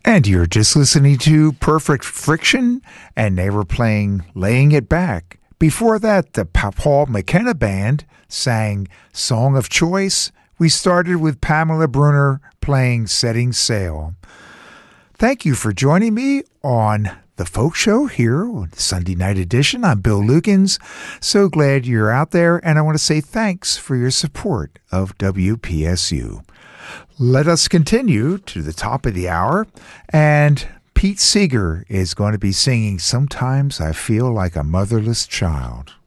And you're just listening to Perfect Friction, and they were playing Laying It Back. Before that, the Paul McKenna Band sang Song of Choice. We started with Pamela Brunner playing Setting Sail. Thank you for joining me on The Folk Show here on Sunday Night Edition. I'm Bill Lukens. So glad you're out there, and I want to say thanks for your support of WPSU. Let us continue to the top of the hour, and Pete Seeger is going to be singing Sometimes I Feel Like a Motherless Child.